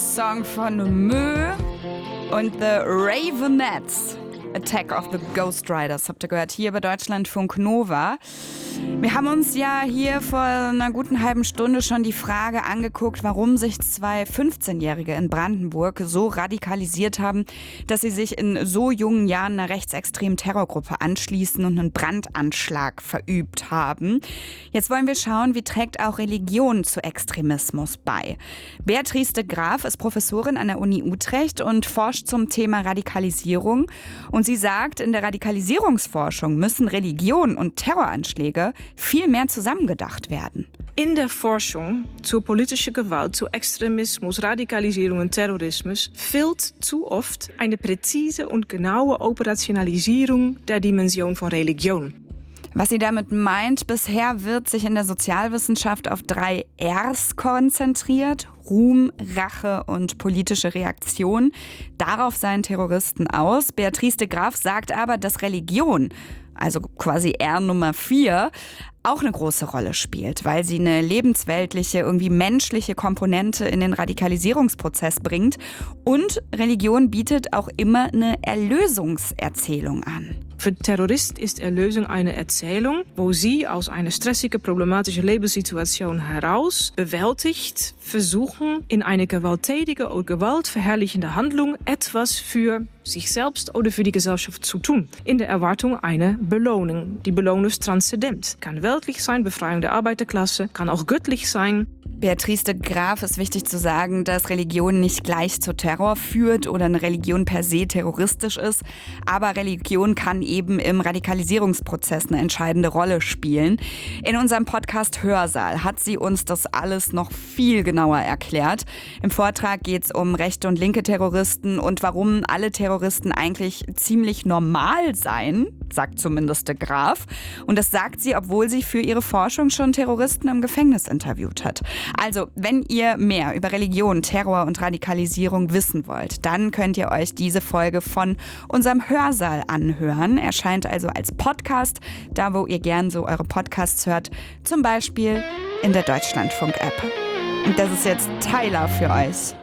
Song von Mö und The Ravenettes. Attack of the Ghost Riders, habt ihr gehört, hier bei Deutschlandfunk Nova. Wir haben uns ja hier vor einer guten halben Stunde schon die Frage angeguckt, warum sich 2 15-Jährige in Brandenburg so radikalisiert haben, dass sie sich in so jungen Jahren einer rechtsextremen Terrorgruppe anschließen und einen Brandanschlag verübt haben. Jetzt wollen wir schauen, wie trägt auch Religion zu Extremismus bei. Beatrice de Graaf ist Professorin an der Uni Utrecht und forscht zum Thema Radikalisierung. Und sie sagt, in der Radikalisierungsforschung müssen Religion und Terroranschläge viel mehr zusammengedacht werden. In der Forschung zur politischen Gewalt, zu Extremismus, Radikalisierung und Terrorismus fehlt zu oft eine präzise und genaue Operationalisierung der Dimension von Religion. Was sie damit meint, bisher wird sich in der Sozialwissenschaft auf 3 Rs konzentriert. Ruhm, Rache und politische Reaktion. Darauf seien Terroristen aus. Beatrice de Graaf sagt aber, dass Religion, also quasi R Nummer 4, auch eine große Rolle spielt, weil sie eine lebensweltliche, irgendwie menschliche Komponente in den Radikalisierungsprozess bringt. Und Religion bietet auch immer eine Erlösungserzählung an. Für Terroristen ist Erlösung eine Erzählung, wo sie aus einer stressigen, problematischen Lebenssituation heraus bewältigt versuchen, in eine gewalttätige oder gewaltverherrlichende Handlung etwas für sich selbst oder für die Gesellschaft zu tun. In der Erwartung einer Belohnung. Die Belohnung ist transzendent. Kann weltlich sein, Befreiung der Arbeiterklasse, kann auch göttlich sein. Beatrice de Graaf ist wichtig zu sagen, dass Religion nicht gleich zu Terror führt oder eine Religion per se terroristisch ist. Aber Religion kann eben im Radikalisierungsprozess eine entscheidende Rolle spielen. In unserem Podcast Hörsaal hat sie uns das alles noch viel genauer erklärt. Im Vortrag geht es um rechte und linke Terroristen und warum alle Terroristen eigentlich ziemlich normal seien, sagt zumindest de Graaf. Und das sagt sie, obwohl sie für ihre Forschung schon Terroristen im Gefängnis interviewt hat. Also, wenn ihr mehr über Religion, Terror und Radikalisierung wissen wollt, dann könnt ihr euch diese Folge von unserem Hörsaal anhören. Erscheint also als Podcast, da wo ihr gern so eure Podcasts hört, zum Beispiel in der Deutschlandfunk-App. Und das ist jetzt Tyler für euch.